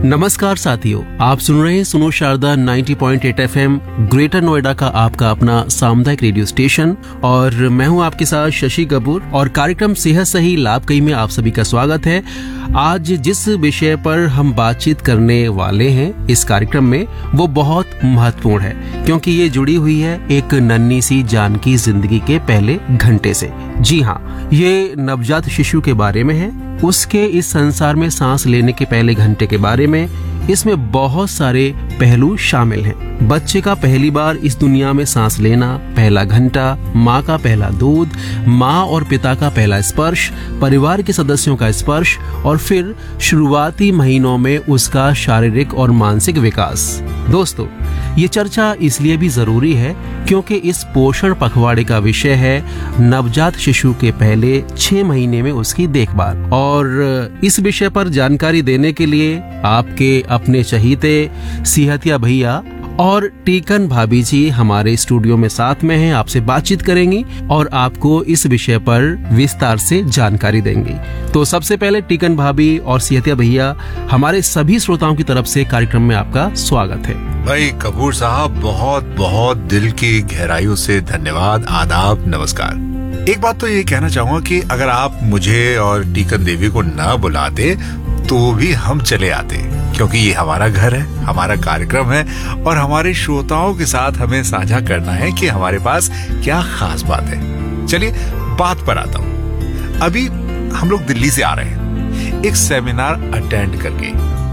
नमस्कार साथियों, आप सुन रहे हैं सुनो शारदा 90.8 FM ग्रेटर नोएडा का आपका अपना सामुदायिक रेडियो स्टेशन और मैं हूं आपके साथ शशि कपूर और कार्यक्रम सेहत सही लाभ कही में आप सभी का स्वागत है। आज जिस विषय पर हम बातचीत करने वाले हैं इस कार्यक्रम में वो बहुत महत्वपूर्ण है क्योंकि ये जुड़ी हुई है एक नन्ही सी जान की जिंदगी के पहले घंटे से। जी हाँ, ये नवजात शिशु के बारे में है, उसके इस संसार में सांस लेने के पहले घंटे के बारे में। इसमें बहुत सारे पहलू शामिल हैं। बच्चे का पहली बार इस दुनिया में सांस लेना, पहला घंटा, माँ का पहला दूध, माँ और पिता का पहला स्पर्श, परिवार के सदस्यों का स्पर्श और फिर शुरुआती महीनों में उसका शारीरिक और मानसिक विकास। दोस्तों, ये चर्चा इसलिए भी जरूरी है क्योंकि इस पोषण पखवाड़े का विषय है नवजात शिशु के पहले 6 महीने में उसकी देखभाल। और इस विषय पर जानकारी देने के लिए आपके अपने चहीते सिहतिया भैया और टीकन भाभी जी हमारे स्टूडियो में साथ में हैं, आपसे बातचीत करेंगी और आपको इस विषय पर विस्तार से जानकारी देंगी। तो सबसे पहले टीकन भाभी और सिहतिया भैया, हमारे सभी श्रोताओं की तरफ से कार्यक्रम में आपका स्वागत है। भाई कपूर साहब, बहुत बहुत दिल की गहराइयों से धन्यवाद, आदाब, नमस्कार। एक बात तो ये कहना चाहूंगा कि अगर आप मुझे और टीकन देवी को न बुलाते तो भी हम चले आते, क्योंकि ये हमारा घर है, हमारा कार्यक्रम है और हमारे श्रोताओं के साथ हमें साझा करना है कि हमारे पास क्या खास बात है। चलिए बात पर आता हूँ। अभी हम लोग दिल्ली से आ रहे हैं एक सेमिनार अटेंड करके।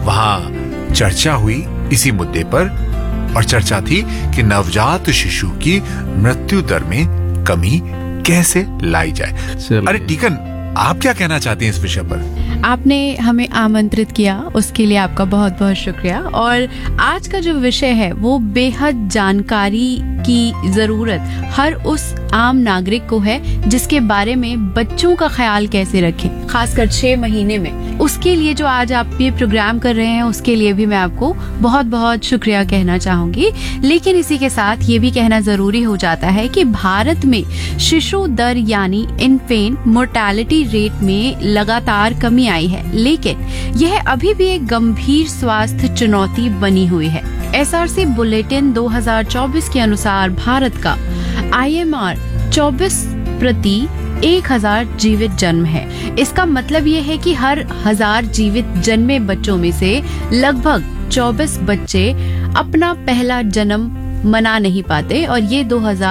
वहाँ चर्चा हुई इसी मुद्दे पर और चर्चा थी कि नवजात शिशु की मृत्यु दर में कमी कैसे लाई जाए। अरे टीकन, आप क्या कहना चाहती हैं इस विषय पर? आपने हमें आमंत्रित किया, उसके लिए आपका बहुत बहुत शुक्रिया। और आज का जो विषय है वो बेहद जानकारी की जरूरत हर उस आम नागरिक को है जिसके बारे में बच्चों का ख्याल कैसे रखें, खासकर 6 महीने में। उसके लिए जो आज आप ये प्रोग्राम कर रहे हैं उसके लिए भी मैं आपको बहुत बहुत शुक्रिया कहना चाहूंगी। लेकिन इसी के साथ ये भी कहना जरूरी हो जाता है कि भारत में शिशु दर यानी इन्फेंट मोर्टेलिटी रेट में लगातार कमी आई है, लेकिन यह अभी भी एक गंभीर स्वास्थ्य चुनौती बनी हुई है। एसआरसी बुलेटिन 2024 के अनुसार भारत का IMR 24 प्रति 1000 जीवित जन्म है। इसका मतलब ये है कि हर 1000 जीवित जन्मे बच्चों में से लगभग 24 बच्चे अपना पहला जन्म मना नहीं पाते और ये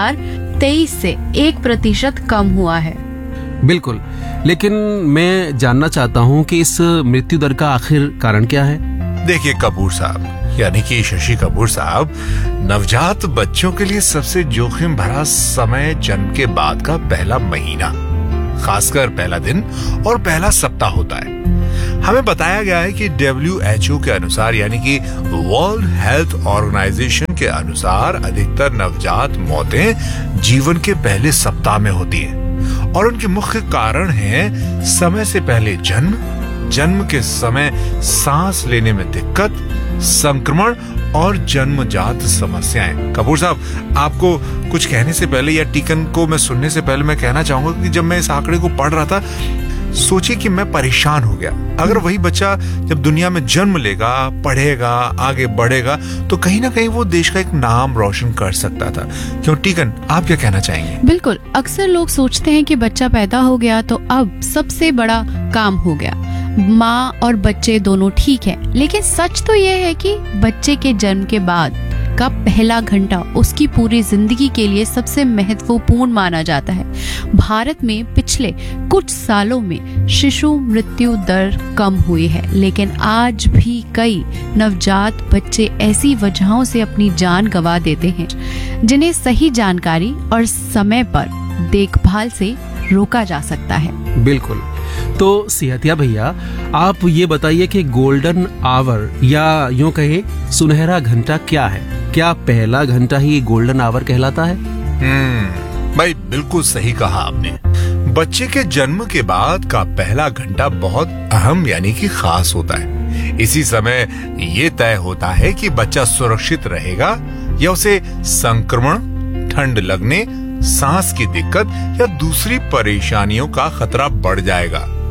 2023 से 1% कम हुआ है। बिल्कुल, लेकिन मैं जानना चाहता हूँ कि इस मृत्यु दर का आखिर कारण क्या है? देखिए कपूर साहब, यानी कि शशि कपूर साहब, नवजात बच्चों के लिए सबसे जोखिम भरा समय जन्म के बाद का पहला महीना, खासकर पहला दिन और पहला सप्ताह होता है। हमें बताया गया है कि WHO के अनुसार, यानी कि वर्ल्ड हेल्थ ऑर्गेनाइजेशन के अनुसार, अधिकतर नवजात मौतें जीवन के पहले सप्ताह में होती हैं और उनके मुख्य कारण हैं समय से पहले जन्म, जन्म के समय सांस लेने में दिक्कत, संक्रमण और जन्मजात समस्याएं। कपूर साहब, आपको कुछ कहने से पहले या टीकन को मैं सुनने से पहले मैं कहना चाहूंगा कि जब मैं इस आंकड़े को पढ़ रहा था, सोचिए कि मैं परेशान हो गया। अगर वही बच्चा जब दुनिया में जन्म लेगा, पढ़ेगा, आगे बढ़ेगा तो कहीं ना कहीं वो देश का एक नाम रोशन कर सकता था। क्यों टीकन, आप क्या कहना चाहेंगे? बिल्कुल, अक्सर लोग सोचते हैं कि बच्चा पैदा हो गया तो अब सबसे बड़ा काम हो गया, माँ और बच्चे दोनों ठीक हैं। लेकिन सच तो यह है कि बच्चे के जन्म के बाद का पहला घंटा उसकी पूरी जिंदगी के लिए सबसे महत्वपूर्ण माना जाता है। भारत में पिछले कुछ सालों में शिशु मृत्यु दर कम हुई है, लेकिन आज भी कई नवजात बच्चे ऐसी वजहों से अपनी जान गंवा देते हैं जिन्हें सही जानकारी और समय पर देखभाल से रोका जा सकता है। बिल्कुल। तो सिहतिया भैया, आप ये बताइए कि गोल्डन आवर या यूं कहे सुनहरा घंटा क्या है? क्या पहला घंटा ही गोल्डन आवर कहलाता है? भाई बिल्कुल सही कहा आपने। बच्चे के जन्म के बाद का पहला घंटा बहुत अहम यानी कि खास होता है। इसी समय ये तय होता है कि बच्चा सुरक्षित रहेगा या उसे संक्रमण, ठंड लगने, सांस की दिक्कत या दूसरी परेशानियों का खतरा बढ़ जाएगा।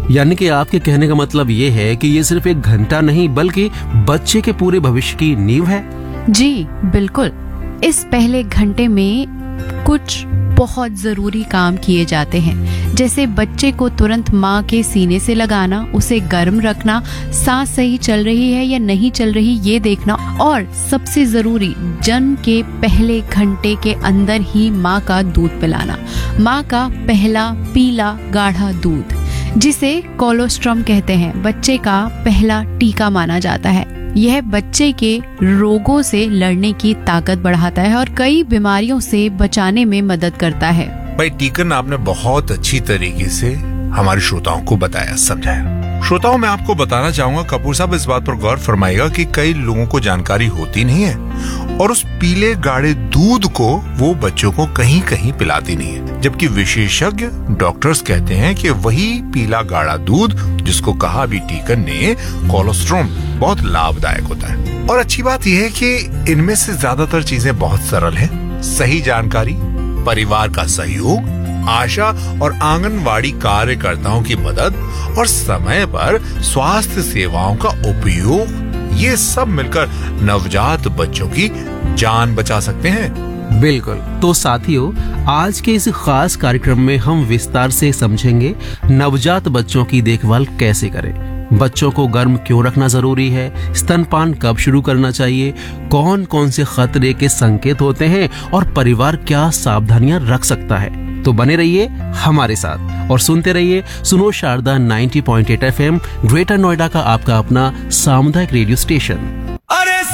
यानी कि आपके कहने का मतलब ये है कि ये सिर्फ 1 घंटा नहीं बल्कि बच्चे के पूरे भविष्य की नींव है। जी बिल्कुल। इस पहले घंटे में कुछ बहुत जरूरी काम किए जाते हैं, जैसे बच्चे को तुरंत माँ के सीने से लगाना, उसे गर्म रखना, सांस सही चल रही है या नहीं चल रही ये देखना, और सबसे जरूरी जन्म के पहले घंटे के अंदर ही माँ का दूध पिलाना। माँ का पहला पीला गाढ़ा दूध, जिसे कोलोस्ट्रम कहते हैं, बच्चे का पहला टीका माना जाता है। यह बच्चे के रोगों से लड़ने की ताकत बढ़ाता है और कई बीमारियों से बचाने में मदद करता है। भाई टीकन, आपने बहुत अच्छी तरीके से हमारे श्रोताओं को बताया, समझाया। श्रोताओं, मैं आपको बताना चाहूंगा, कपूर साहब इस बात पर गौर फरमाइएगा कि कई लोगों को जानकारी होती नहीं है और उस पीले गाढ़े दूध को वो बच्चों को कहीं कहीं पिलाती नहीं है, जबकि विशेषज्ञ डॉक्टर्स कहते हैं कि वही पीला गाढ़ा दूध, जिसको कहा अभी टीकन ने, कोलोस्ट्रम, बहुत लाभदायक होता है। और अच्छी बात यह है कि इनमें से ज्यादातर चीजें बहुत सरल हैं। सही जानकारी, परिवार का सहयोग, आशा और आंगनवाड़ी कार्यकर्ताओं की मदद और समय पर स्वास्थ्य सेवाओं का उपयोग, ये सब मिलकर नवजात बच्चों की जान बचा सकते हैं। बिल्कुल। तो साथियों, आज के इस खास कार्यक्रम में हम विस्तार से समझेंगे नवजात बच्चों की देखभाल कैसे करें, बच्चों को गर्म क्यों रखना जरूरी है, स्तनपान कब शुरू करना चाहिए, कौन कौन से खतरे के संकेत होते हैं और परिवार क्या सावधानियां रख सकता है। तो बने रहिए हमारे साथ और सुनते रहिए सुनो शारदा 90.8 FM, ग्रेटर नोएडा का आपका अपना सामुदायिक रेडियो स्टेशन।